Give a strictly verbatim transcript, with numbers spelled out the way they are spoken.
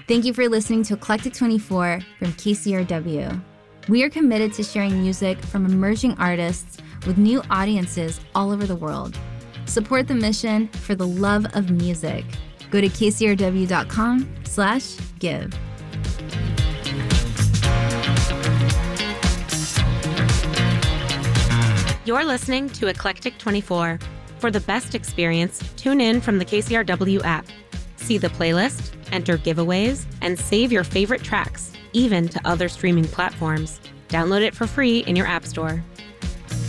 Thank you for listening to Eclectic twenty-four from K C R W. We are committed to sharing music from emerging artists with new audiences all over the world. Support the mission for the love of music. Go to kcrw.com slash give. You're listening to Eclectic twenty-four. For the best experience, tune in from the K C R W app. See the playlist, enter giveaways, and save your favorite tracks, even to other streaming platforms. Download it for free in your app store.